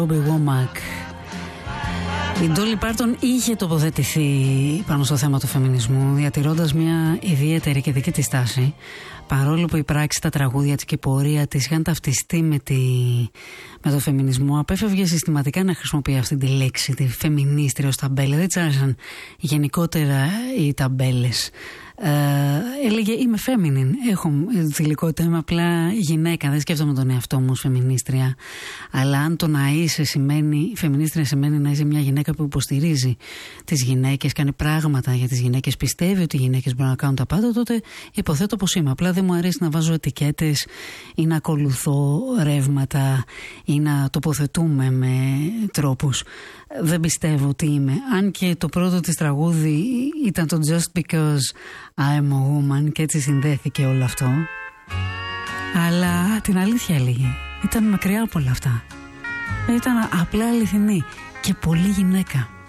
Η Ντόλι Πάρτον είχε τοποθετηθεί πάνω στο θέμα του φεμινισμού, διατηρώντας μια ιδιαίτερη και δική της στάση, παρόλο που η πράξη, τα τραγούδια της και η πορεία της είχαν ταυτιστεί με το φεμινισμό. Απέφευγε συστηματικά να χρησιμοποιεί αυτή τη λέξη, τη φεμινίστρια ως ταμπέλα. Δεν της άρεσαν γενικότερα οι ταμπέλες. Έλεγε είμαι feminine, έχω θηλυκότητα, είμαι απλά γυναίκα, δεν σκέφτομαι τον εαυτό μου ως φεμινίστρια. Αλλά αν το να είσαι σημαίνει, φεμινίστρια σημαίνει να είσαι μια γυναίκα που υποστηρίζει τις γυναίκες, κάνει πράγματα για τις γυναίκες, πιστεύει ότι οι γυναίκες μπορούν να κάνουν τα πάντα, τότε υποθέτω πως είμαι. Απλά δεν μου αρέσει να βάζω ετικέτες ή να ακολουθώ ρεύματα ή να τοποθετούμε με τρόπους. Δεν πιστεύω ότι είμαι. Αν και το πρώτο της τραγούδι ήταν το Just Because I'm a Woman και έτσι συνδέθηκε όλο αυτό. Αλλά την αλήθεια έλεγε. Ήταν μακριά από όλα αυτά. Ήταν απλά αληθινή και πολύ γυναίκα.